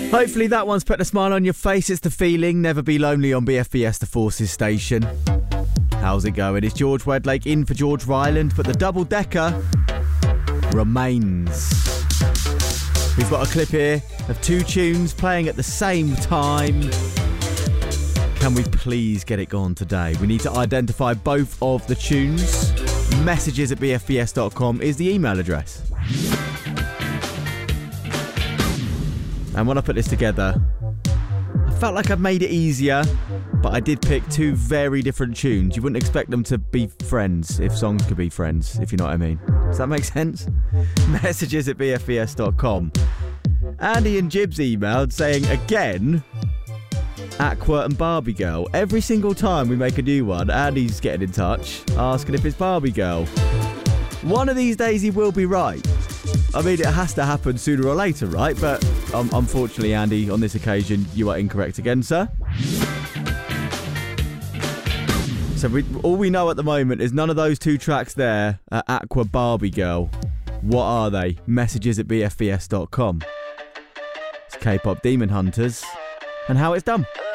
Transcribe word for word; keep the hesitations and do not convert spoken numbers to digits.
Hopefully that one's putting a smile on your face. It's The Feeling, Never Be Lonely on B F B S, the Forces station. How's it going? It's George Wedlake in for George Ryland, but the double-decker remains. We've got a clip here of two tunes playing at the same time. Can we please get it gone today? We need to identify both of the tunes. Messages at b f b s dot com is the email address. And when I put this together, I felt like I'd made it easier, but I did pick two very different tunes. You wouldn't expect them to be friends if songs could be friends, if you know what I mean. Does that make sense? Messages at b f b s dot com. Andy and Jibs emailed saying, again, Aqua and Barbie Girl. Every single time we make a new one, Andy's getting in touch, asking if it's Barbie Girl. One of these days he will be right. I mean, it has to happen sooner or later, right? But um, unfortunately, Andy, on this occasion, you are incorrect again, sir. So we, all we know at the moment is none of those two tracks there are Aqua Barbie Girl. What are they? Messages at b f b s dot com. It's K-pop Demon Hunters and How It's Done.